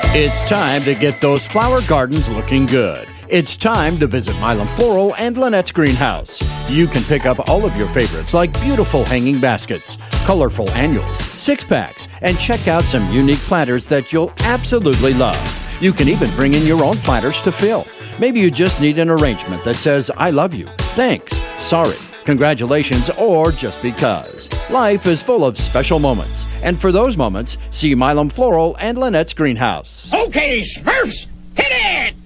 It's time to get those flower gardens looking good. It's time to visit Milam Floral and Lynette's Greenhouse. You can pick up all of your favorites like beautiful hanging baskets, colorful annuals, six-packs, and check out some unique planters that you'll absolutely love. You can even bring in your own planters to fill. Maybe you just need an arrangement that says, I love you, thanks, sorry, congratulations, or just because. Life is full of special moments. And for those moments, see Milam Floral and Lynette's Greenhouse. Okay, Smurfs, hit it!